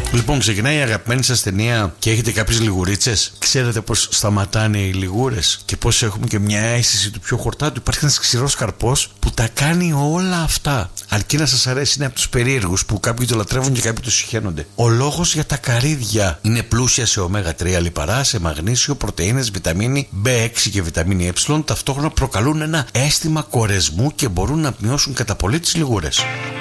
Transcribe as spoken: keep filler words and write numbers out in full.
Λοιπόν, ξεκινάει η αγαπημένη σας ταινία και έχετε κάποιες λιγουρίτσες. Ξέρετε πως σταματάνε οι λιγούρες και πως έχουμε και μια αίσθηση του πιο χορτάτου. Υπάρχει ένας ξηρός καρπός που τα κάνει όλα αυτά. Αρκεί να σας αρέσει, είναι από τους περίεργους που κάποιοι το λατρεύουν και κάποιοι το συχαίνονται. Ο λόγος για τα καρύδια: είναι πλούσια σε ωμέγα τρία λιπαρά, σε μαγνήσιο, πρωτεΐνες, βιταμίνη μπι έξι και βιταμίνη Ε. Ταυτόχρονα προκαλούν ένα αίσθημα κορεσμού και μπορούν να μειώσουν κατά πολύ τις λιγούρες.